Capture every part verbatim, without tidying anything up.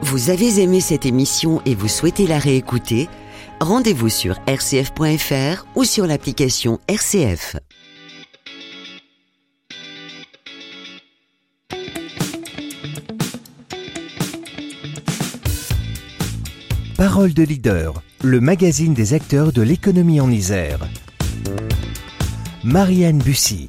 Vous avez aimé cette émission et vous souhaitez la réécouter ? Rendez-vous sur r c f point f r ou sur l'application R C F. Parole de leader, le magazine des acteurs de l'économie en Isère. Marianne Bussy.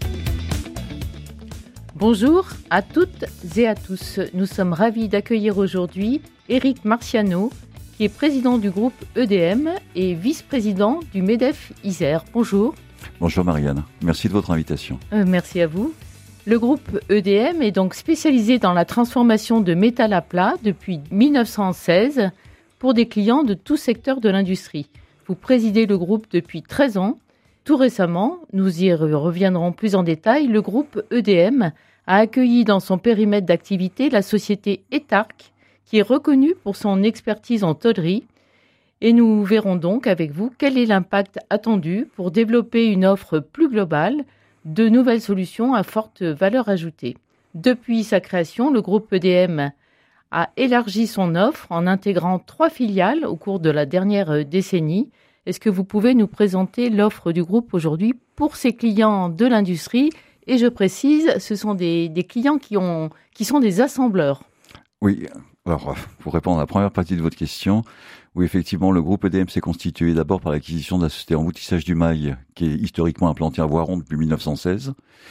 Bonjour à toutes et à tous. Nous sommes ravis d'accueillir aujourd'hui Éric Marciano, qui est président du groupe E D M et vice-président du MEDEF Isère. Bonjour. Bonjour Marianne, merci de votre invitation. Euh, merci à vous. Le groupe E D M est donc spécialisé dans la transformation de métal à plat depuis mille neuf cent seize pour des clients de tout secteur de l'industrie. Vous présidez le groupe depuis treize ans. Tout récemment, nous y reviendrons plus en détail, le groupe E D M a accueilli dans son périmètre d'activité la société Etark, qui est reconnue pour son expertise en tôlerie. Et nous verrons donc avec vous quel est l'impact attendu pour développer une offre plus globale de nouvelles solutions à forte valeur ajoutée. Depuis sa création, le groupe E D M a élargi son offre en intégrant trois filiales au cours de la dernière décennie. Est-ce que vous pouvez nous présenter l'offre du groupe aujourd'hui pour ses clients de l'industrie ? Et je précise, ce sont des, des clients qui, ont, qui sont des assembleurs. Oui, alors pour répondre à la première partie de votre question, oui effectivement le groupe E D M s'est constitué d'abord par l'acquisition de la société emboutissage du Mail, qui est historiquement implantée à Voiron depuis mille neuf cent seize,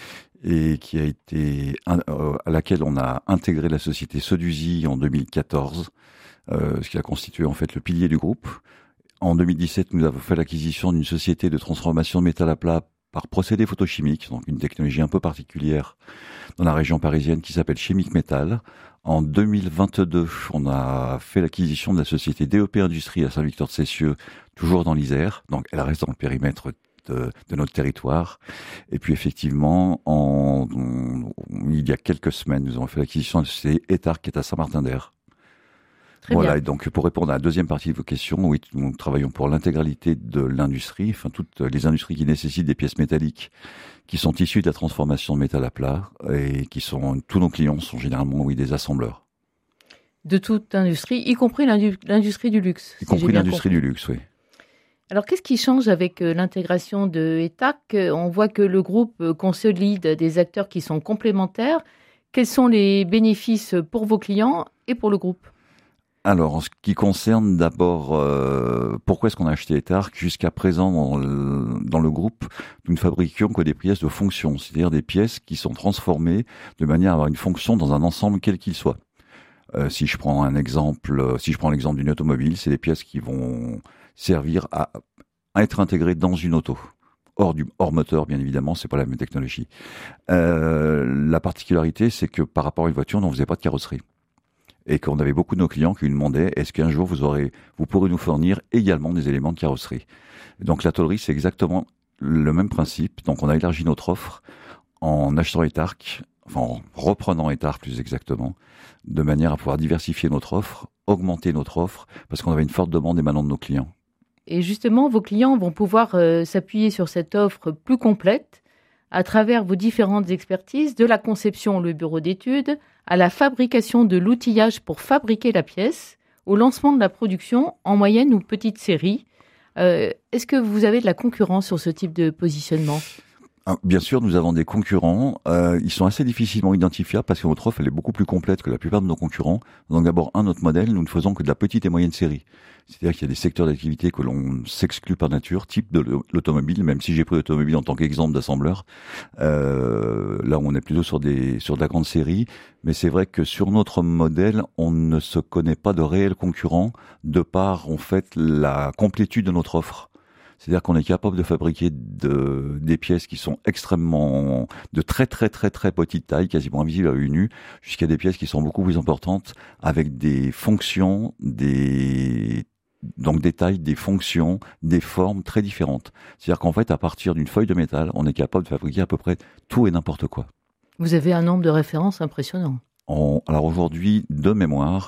et qui a été euh, à laquelle on a intégré la société Sodusy en deux mille quatorze, euh, ce qui a constitué en fait le pilier du groupe. En deux mille dix-sept, nous avons fait l'acquisition d'une société de transformation de métal à plat par procédé photochimique, donc une technologie un peu particulière dans la région parisienne qui s'appelle Chimique Métal. En deux mille vingt-deux, on a fait l'acquisition de la société D E P Industrie à Saint-Victor-de-Cessieux, toujours dans l'Isère, donc elle reste dans le périmètre de, de notre territoire. Et puis effectivement, en, on, il y a quelques semaines, nous avons fait l'acquisition de la société Etark qui est à Saint-Martin-d'Air. Très voilà, bien. Et donc pour répondre à la deuxième partie de vos questions, oui, nous travaillons pour l'intégralité de l'industrie, enfin toutes les industries qui nécessitent des pièces métalliques qui sont issues de la transformation de métal à plat et qui sont, tous nos clients sont généralement, oui, des assembleurs. De toute industrie, y compris l'indu- l'industrie du luxe. Y si compris j'ai bien l'industrie compris. du luxe, oui. Alors, qu'est-ce qui change avec euh, l'intégration de Etark ? On voit que le groupe euh, consolide des acteurs qui sont complémentaires. Quels sont les bénéfices pour vos clients et pour le groupe ? Alors, en ce qui concerne d'abord, euh, pourquoi est-ce qu'on a acheté Etark ? Jusqu'à présent, dans le, dans le groupe, nous ne fabriquions que des pièces de fonction, c'est-à-dire des pièces qui sont transformées de manière à avoir une fonction dans un ensemble quel qu'il soit. Euh, si je prends un exemple, euh, si je prends l'exemple d'une automobile, c'est des pièces qui vont servir à, à être intégrées dans une auto. Hors du, hors moteur, bien évidemment, c'est pas la même technologie. Euh, la particularité, c'est que par rapport à une voiture, on ne faisait pas de carrosserie. Et qu'on avait beaucoup de nos clients qui nous demandaient est-ce qu'un jour vous aurez, vous pourrez nous fournir également des éléments de carrosserie. Donc la tôlerie, c'est exactement le même principe. Donc on a élargi notre offre en achetant Etark, enfin en reprenant Etark plus exactement, de manière à pouvoir diversifier notre offre, augmenter notre offre, parce qu'on avait une forte demande émanant de nos clients. Et justement, vos clients vont pouvoir euh, s'appuyer sur cette offre plus complète à travers vos différentes expertises, de la conception, le bureau d'études, à la fabrication de l'outillage pour fabriquer la pièce, au lancement de la production en moyenne ou petite série. Euh, est-ce que vous avez de la concurrence sur ce type de positionnement ? Ah, bien sûr, nous avons des concurrents. Euh, ils sont assez difficilement identifiables parce que notre offre elle est beaucoup plus complète que la plupart de nos concurrents. Donc d'abord, un, notre modèle, nous ne faisons que de la petite et moyenne série. C'est-à-dire qu'il y a des secteurs d'activité que l'on s'exclut par nature, type de l'automobile, même si j'ai pris l'automobile en tant qu'exemple d'assembleur. Euh, là, on est plutôt sur des sur de la grande série. Mais c'est vrai que sur notre modèle, on ne se connaît pas de réels concurrents de par, en fait, la complétude de notre offre. C'est-à-dire qu'on est capable de fabriquer de, des pièces qui sont extrêmement, de très très très très petite taille, quasiment invisibles à l'œil nu, jusqu'à des pièces qui sont beaucoup plus importantes, avec des fonctions, des, donc des tailles, des fonctions, des formes très différentes. C'est-à-dire qu'en fait, à partir d'une feuille de métal, on est capable de fabriquer à peu près tout et n'importe quoi. Vous avez un nombre de références impressionnant. On, alors aujourd'hui, de mémoire,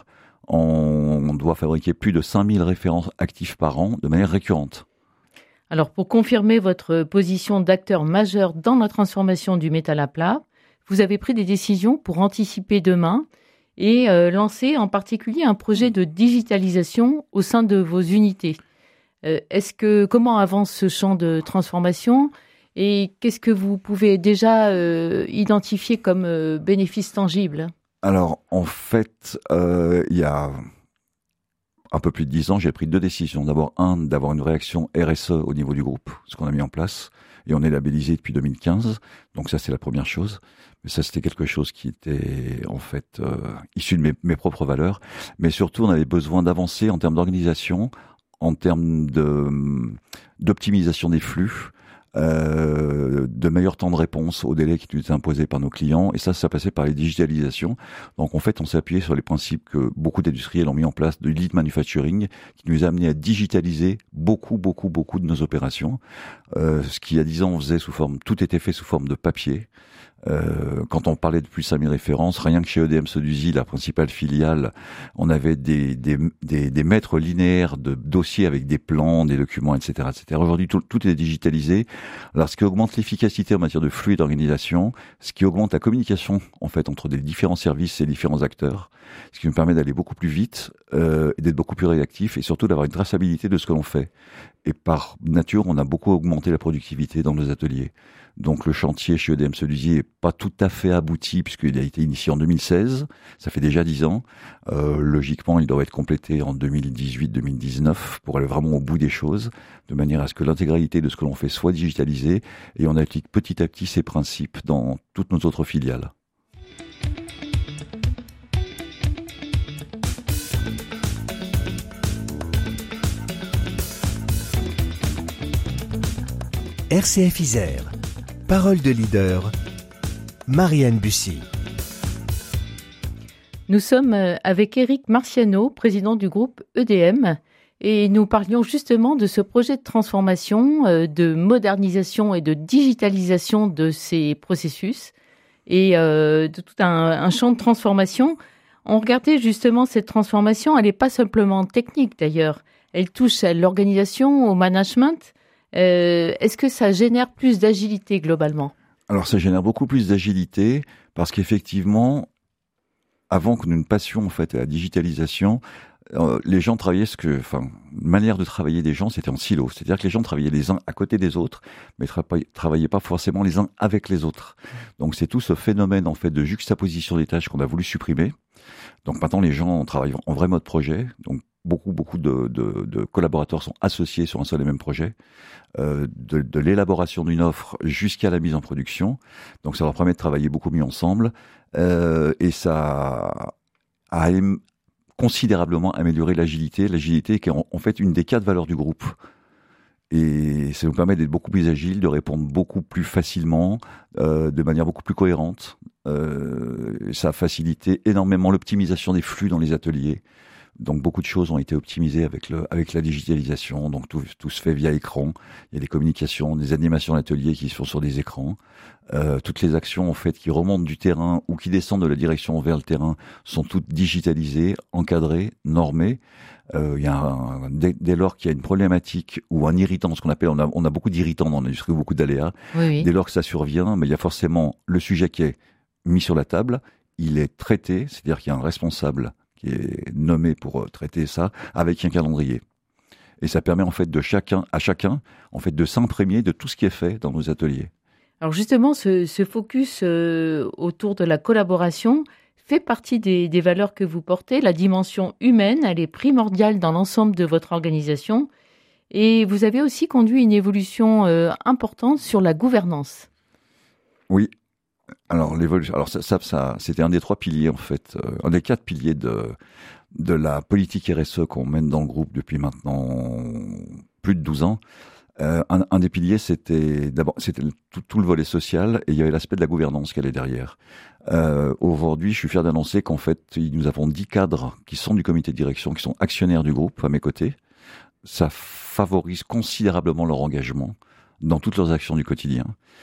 on doit fabriquer plus de cinq mille références actives par an de manière récurrente. Alors, pour confirmer votre position d'acteur majeur dans la transformation du métal à plat, vous avez pris des décisions pour anticiper demain et euh, lancé en particulier un projet de digitalisation au sein de vos unités. Euh, est-ce que comment avance ce champ de transformation et qu'est-ce que vous pouvez déjà euh, identifier comme euh, bénéfices tangibles ? Alors, en fait, euh, il y a un peu plus de dix ans, j'ai pris deux décisions. D'abord, un, d'avoir une réaction R S E au niveau du groupe, ce qu'on a mis en place. Et on est labellisé depuis deux mille quinze. Donc ça, c'est la première chose. Mais ça, c'était quelque chose qui était, en fait, euh, issu de mes, mes propres valeurs. Mais surtout, on avait besoin d'avancer en termes d'organisation, en termes de, d'optimisation des flux, Euh, de meilleurs temps de réponse aux délais qui nous étaient imposés par nos clients. Et ça, ça passait par les digitalisations. Donc, en fait, on s'est appuyé sur les principes que beaucoup d'industriels ont mis en place de lead manufacturing, qui nous a amené à digitaliser beaucoup, beaucoup, beaucoup de nos opérations. Euh, ce qui, il y a dix ans, on faisait sous forme, tout était fait sous forme de papier. Euh, quand on parlait de plus de cinq mille références, rien que chez E D M Soduzi, la principale filiale, on avait des, des, des, des mètres linéaires de dossiers avec des plans, des documents, et cetera, et cetera. Aujourd'hui, tout, tout est digitalisé. Alors, ce qui augmente l'efficacité en matière de flux et d'organisation, ce qui augmente la communication, en fait, entre les différents services et les différents acteurs, ce qui nous permet d'aller beaucoup plus vite, euh, et d'être beaucoup plus réactif, et surtout d'avoir une traçabilité de ce que l'on fait. Et par nature, on a beaucoup augmenté la productivité dans nos ateliers. Donc le chantier chez E D M Soduzi est pas tout à fait abouti puisqu'il a été initié en deux mille seize, ça fait déjà dix ans. Euh, logiquement, il doit être complété en deux mille dix-huit deux mille dix-neuf pour aller vraiment au bout des choses, de manière à ce que l'intégralité de ce que l'on fait soit digitalisée et on applique petit à petit ces principes dans toutes nos autres filiales. R C F Isère, parole de leader, Marianne Bussy. Nous sommes avec Éric Marciano, président du groupe E D M, et nous parlions justement de ce projet de transformation, de modernisation et de digitalisation de ces processus et euh, de tout un, un champ de transformation. On regardait justement cette transformation, elle n'est pas simplement technique d'ailleurs, elle touche à l'organisation, au management. Euh, est-ce que ça génère plus d'agilité globalement ? Alors ça génère beaucoup plus d'agilité parce qu'effectivement, avant que nous ne passions en fait à la digitalisation, euh, les gens travaillaient ce que, enfin, une manière de travailler des gens, c'était en silo. C'est-à-dire que les gens travaillaient les uns à côté des autres, mais tra- travaillaient pas forcément les uns avec les autres. Donc c'est tout ce phénomène en fait de juxtaposition des tâches qu'on a voulu supprimer. Donc maintenant les gens travaillent en vrai mode projet. Donc beaucoup beaucoup de, de, de collaborateurs sont associés sur un seul et même projet, euh, de, de l'élaboration d'une offre jusqu'à la mise en production. Donc ça leur permet de travailler beaucoup mieux ensemble euh, et ça a am- considérablement amélioré l'agilité. L'agilité qui est en, en fait une des quatre valeurs du groupe. Et ça nous permet d'être beaucoup plus agile, de répondre beaucoup plus facilement, euh, de manière beaucoup plus cohérente. Euh, ça a facilité énormément l'optimisation des flux dans les ateliers. Donc beaucoup de choses ont été optimisées avec le avec la digitalisation. Donc tout tout se fait via écran. Il y a des communications, des animations d'ateliers qui se font sur des écrans. Euh, toutes les actions en fait qui remontent du terrain ou qui descendent de la direction vers le terrain sont toutes digitalisées, encadrées, normées. Euh, il y a un, dès, dès lors qu'il y a une problématique ou un irritant, ce qu'on appelle, on a on a beaucoup d'irritants dans l'industrie, beaucoup d'aléas. Oui, oui. Dès lors que ça survient, mais il y a forcément le sujet qui est mis sur la table. Il est traité, c'est-à-dire qu'il y a un responsable qui est nommé pour traiter ça, avec un calendrier. Et ça permet en fait de chacun à chacun en fait de s'imprégner de tout ce qui est fait dans nos ateliers. Alors justement, ce, ce focus euh, autour de la collaboration fait partie des, des valeurs que vous portez. La dimension humaine, elle est primordiale dans l'ensemble de votre organisation. Et vous avez aussi conduit une évolution euh, importante sur la gouvernance. Oui. Alors l'évolution, alors ça, ça, ça, c'était un des trois piliers en fait, euh, un des quatre piliers de de la politique R S E qu'on mène dans le groupe depuis maintenant plus de douze ans. Euh, un, un des piliers, c'était d'abord, c'était tout, tout le volet social et il y avait l'aspect de la gouvernance qui allait derrière. Euh, aujourd'hui, je suis fier d'annoncer qu'en fait, nous avons dix cadres qui sont du comité de direction, qui sont actionnaires du groupe à mes côtés. Ça favorise considérablement leur engagement dans toutes leurs actions du quotidien.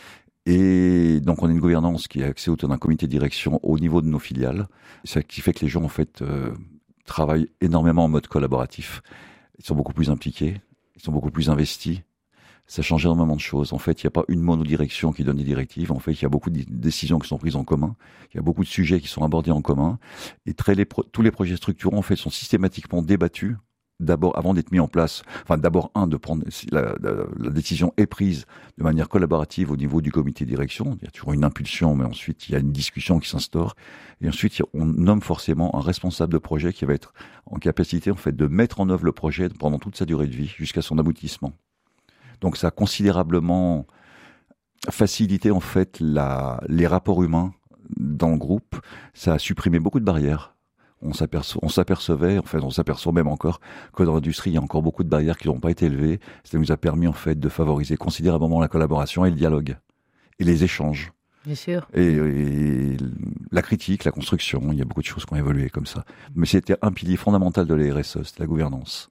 Et donc on a une gouvernance qui est axée autour d'un comité de direction au niveau de nos filiales, ce qui fait que les gens en fait euh, travaillent énormément en mode collaboratif. Ils sont beaucoup plus impliqués, ils sont beaucoup plus investis. ça change énormément de choses. En fait, il n'y a pas une monodirection qui donne des directives. En fait, il y a beaucoup de décisions qui sont prises en commun. Il y a beaucoup de sujets qui sont abordés en commun. Et très les pro- tous les projets structurants, en fait, sont systématiquement débattus. D'abord, avant d'être mis en place, enfin, d'abord, un, de prendre, la, la, la décision est prise de manière collaborative au niveau du comité de direction. Il y a toujours une impulsion, mais ensuite, il y a une discussion qui s'instaure. Et ensuite, on nomme forcément un responsable de projet qui va être en capacité, en fait, de mettre en œuvre le projet pendant toute sa durée de vie, jusqu'à son aboutissement. Donc, ça a considérablement facilité, en fait, la, les rapports humains dans le groupe. Ça a supprimé beaucoup de barrières. On, s'aperce- on s'apercevait, en fait, on s'aperçoit même encore que dans l'industrie, il y a encore beaucoup de barrières qui n'ont pas été élevées. Ça nous a permis, en fait, de favoriser considérablement la collaboration et le dialogue. Et les échanges. Bien sûr. Et, et la critique, la construction. Il y a beaucoup de choses qui ont évolué comme ça. Mais c'était un pilier fondamental de la R S E, c'était la gouvernance.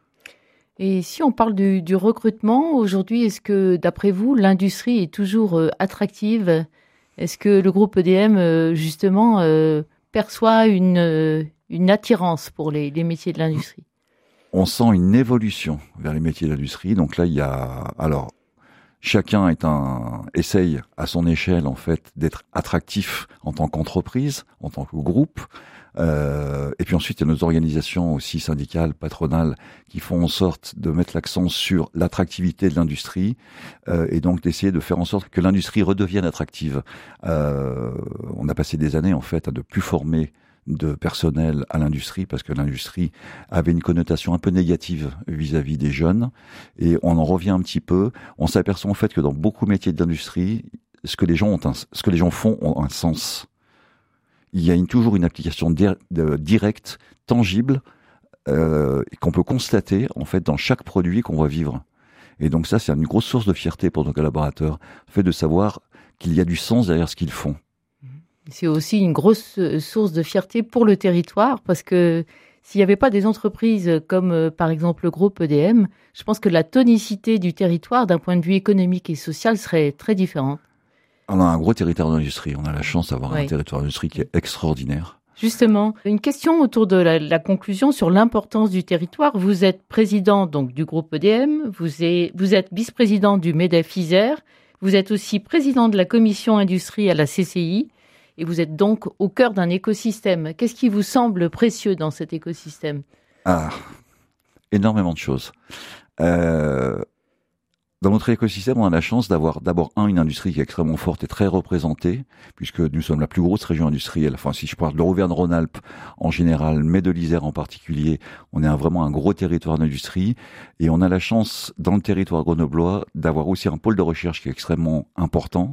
Et si on parle du, du recrutement, aujourd'hui, est-ce que, d'après vous, l'industrie est toujours euh, attractive ? Est-ce que le groupe E D M, euh, justement, euh, perçoit une, euh, une attirance pour les, les métiers de l'industrie? On sent une évolution vers les métiers de l'industrie. Donc là, il y a... Alors, chacun est un, essaye à son échelle, en fait, d'être attractif en tant qu'entreprise, en tant que groupe. Euh, et puis ensuite, il y a nos organisations aussi syndicales, patronales, qui font en sorte de mettre l'accent sur l'attractivité de l'industrie euh, et donc d'essayer de faire en sorte que l'industrie redevienne attractive. Euh, on a passé des années, en fait, à ne plus former de personnel à l'industrie parce que l'industrie avait une connotation un peu négative vis-à-vis des jeunes. Et on en revient un petit peu. On s'aperçoit en fait que dans beaucoup de métiers de l'industrie, ce que les gens ont un, ce que les gens font ont un sens. Il y a une, toujours une application dir, de, directe, tangible, euh, qu'on peut constater en fait dans chaque produit qu'on va vivre. Et donc ça, c'est une grosse source de fierté pour nos collaborateurs, le fait de savoir qu'il y a du sens derrière ce qu'ils font. C'est aussi une grosse source de fierté pour le territoire, parce que s'il n'y avait pas des entreprises comme euh, par exemple le groupe E D M, je pense que la tonicité du territoire d'un point de vue économique et social serait très différente. On a un gros territoire d'industrie. On a la chance d'avoir oui. un territoire d'industrie qui est extraordinaire. Justement, une question autour de la, la conclusion sur l'importance du territoire. Vous êtes président donc du groupe E D M, vous êtes, vous êtes vice-président du MEDEF-Isère, vous êtes aussi président de la commission industrie à la C C I et vous êtes donc au cœur d'un écosystème. Qu'est-ce qui vous semble précieux dans cet écosystème ? Ah, énormément de choses. Euh... Dans notre écosystème, on a la chance d'avoir d'abord, un, une industrie qui est extrêmement forte et très représentée, puisque nous sommes la plus grosse région industrielle. Enfin, si je parle de l'Auvergne-Rhône-Alpes en général, mais de l'Isère en particulier, on est un, vraiment un gros territoire d'industrie. Et on a la chance, dans le territoire grenoblois, d'avoir aussi un pôle de recherche qui est extrêmement important.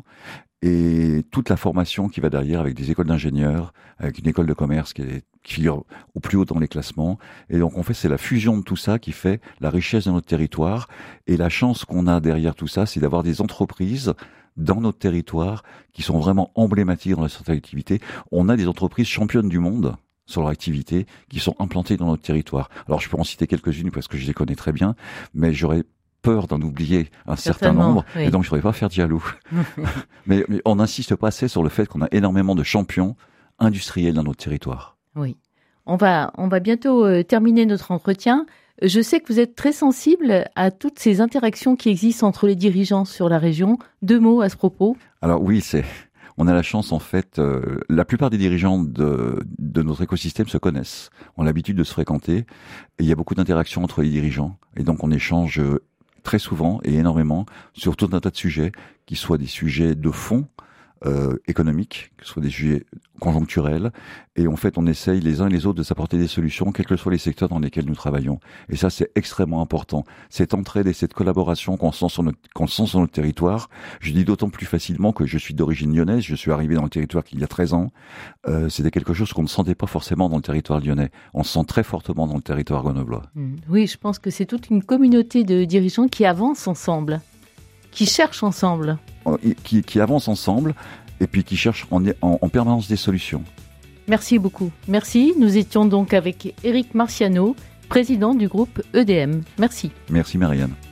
Et toute la formation qui va derrière avec des écoles d'ingénieurs, avec une école de commerce qui, est, qui figure au plus haut dans les classements. Et donc, en fait, c'est la fusion de tout ça qui fait la richesse de notre territoire. Et la chance qu'on a derrière tout ça, c'est d'avoir des entreprises dans notre territoire qui sont vraiment emblématiques dans cette activité. On a des entreprises championnes du monde sur leur activité qui sont implantées dans notre territoire. Alors, je peux en citer quelques-unes parce que je les connais très bien, mais j'aurais peur d'en oublier un certain nombre, oui. et donc je ne voudrais pas faire de jaloux. mais, mais on n'insiste pas assez sur le fait qu'on a énormément de champions industriels dans notre territoire. Oui. On va, on va bientôt euh, terminer notre entretien. Je sais que vous êtes très sensible à toutes ces interactions qui existent entre les dirigeants sur la région. Deux mots à ce propos. Alors oui, c'est... On a la chance, en fait, euh, la plupart des dirigeants de, de notre écosystème se connaissent, ont l'habitude de se fréquenter, et il y a beaucoup d'interactions entre les dirigeants, et donc on échange euh, très souvent et énormément sur tout un tas de sujets, qui soient des sujets de fond euh, économiques, que ce soit des sujets conjoncturels, et en fait on essaye les uns et les autres de s'apporter des solutions, quels que soient les secteurs dans lesquels nous travaillons. Et ça c'est extrêmement important. Cette entraide et cette collaboration qu'on sent sur notre, qu'on sent sur notre territoire, je dis d'autant plus facilement que je suis d'origine lyonnaise, je suis arrivé dans le territoire il y a treize ans, euh, c'était quelque chose qu'on ne sentait pas forcément dans le territoire lyonnais. On se sent très fortement dans le territoire grenoblois. Oui, je pense que c'est toute une communauté de dirigeants qui avancent ensemble, qui cherchent ensemble. Qui, qui avancent ensemble et puis qui cherchent en, en, en permanence des solutions. Merci beaucoup. Merci. Nous étions donc avec Éric Marciano, président du groupe E D M. Merci. Merci Marianne.